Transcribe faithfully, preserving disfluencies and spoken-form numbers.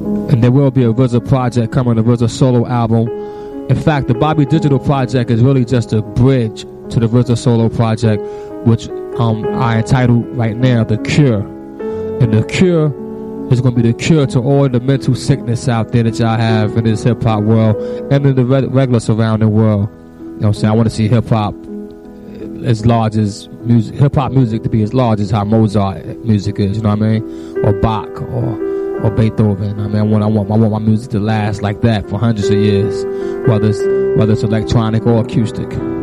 And there will be a R Z A project coming, a R Z A solo album. In fact, the Bobby Digital project is really just a bridge to the R Z A solo project, which um, I entitled right now The Cure. And The Cure is going to be the cure to all the mental sickness out there that y'all have in this hip-hop world and in the re- regular surrounding world. You know what I'm saying? I want to see hip-hop as large as music, hip-hop music to be as large as how Mozart music is, you know what I mean? Or Bach or or Beethoven. I mean, I want, I want, I want my music to last like that for hundreds of years, whether it's, whether it's electronic or acoustic.